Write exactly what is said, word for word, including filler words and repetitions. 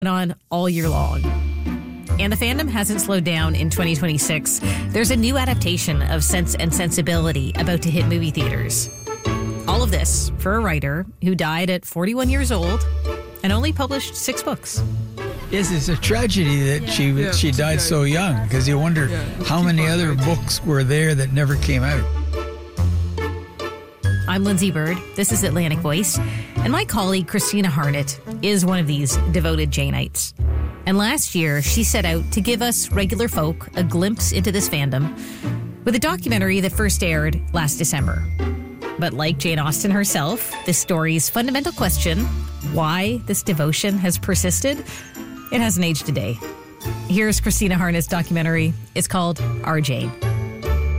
on all year long. And the fandom hasn't slowed down in twenty twenty-six. There's a new adaptation of Sense and Sensibility about to hit movie theaters. All of this for a writer who died at forty-one years old and only published six books. Yes, it's a tragedy that yeah. she yeah, she died so young, because you wonder yeah, how many other books were there that never came out. I'm Lindsay Bird. This is Atlantic Voice. And my colleague, Christina Harnett, is one of these devoted Janeites. And last year, she set out to give us regular folk a glimpse into this fandom with a documentary that first aired last December. But like Jane Austen herself, this story's fundamental question, why this devotion has persisted, it hasn't aged a day. Here's Christina Harnett's documentary. It's called Our Jane.